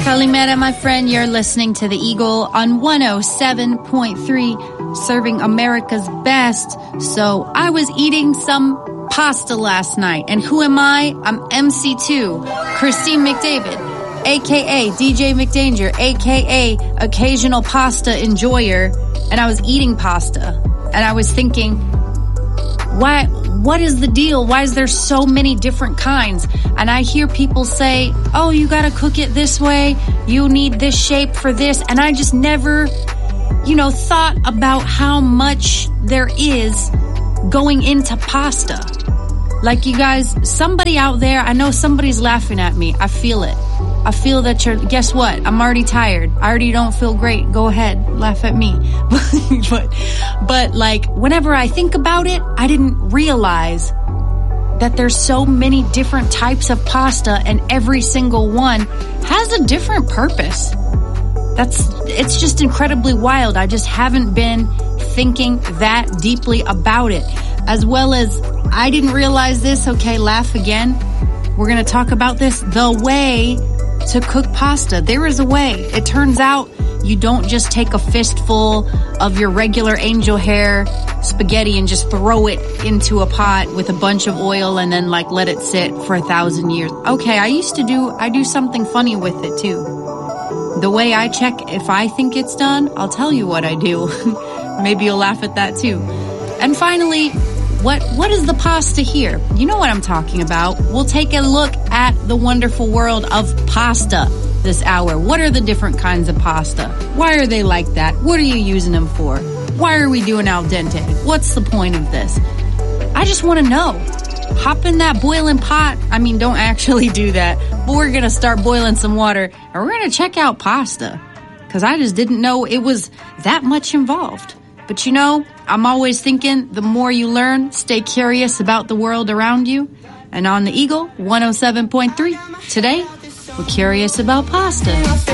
Kalimera, my friend. You're listening to The Eagle on 107.3, serving America's best. So I was eating some pasta last night. And who am I? I'm MC2, Christine McDavid, a.k.a. DJ McDanger, a.k.a. occasional pasta enjoyer. And I was eating pasta. And I was thinking, what is the deal? Why is there so many different kinds? And I hear people say, oh, you gotta cook it this way. You need this shape for this. And I just never, thought about how much there is going into pasta. Like, you guys, somebody out there, I know somebody's laughing at me. I feel it. I feel that guess what? I'm already tired. I already don't feel great. Go ahead, laugh at me. But like, whenever I think about it, I didn't realize that there's so many different types of pasta and every single one has a different purpose. It's just incredibly wild. I just haven't been thinking that deeply about it. As well as, I didn't realize this. Okay, laugh again. We're going to talk about this. The way to cook pasta. There is a way. It turns out you don't just take a fistful of your regular angel hair spaghetti and just throw it into a pot with a bunch of oil and then let it sit for 1,000 years. Okay, I do something funny with it too. The way I check if I think it's done, I'll tell you what I do. Maybe you'll laugh at that too. And finally, what is the pasta here? You know what I'm talking about. We'll take a look at the wonderful world of pasta this hour. What are the different kinds of pasta? Why are they like that? What are you using them for? Why are we doing al dente? What's the point of this? I just want to know. Hop in that boiling pot. I mean, don't actually do that. But we're going to start boiling some water and we're going to check out pasta. Because I just didn't know it was that much involved. But I'm always thinking the more you learn, stay curious about the world around you. And on the Eagle 107.3, today, we're curious about pasta.